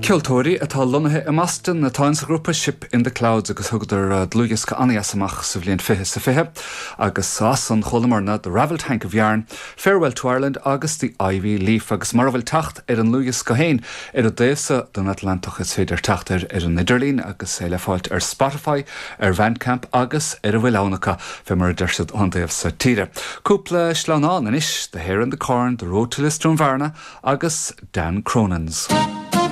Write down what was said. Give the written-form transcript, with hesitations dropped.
Ceoltóirí atá lonathe i Maston na táin sa grúpa Ship in the Clouds agus thugtar dlúigeas go aniasamach sa bhliain fiche sa fiche agus san cholamarna the Ravel Tank of Yarn, Farewell to Ireland agus the Ivy Leaf agus mar bhfuil tacht an luigeas go héin a déasa don Atlantach is féidir tachtar an Nidirlín agus é le fáilt Spotify, Bandcamp agus a bhfuil ánacha fe mar dersad andéamh sa tíre. Cúpla slánán inis, The Hare and the Corn, The Road to Listrún Varna agus Dan Cronins.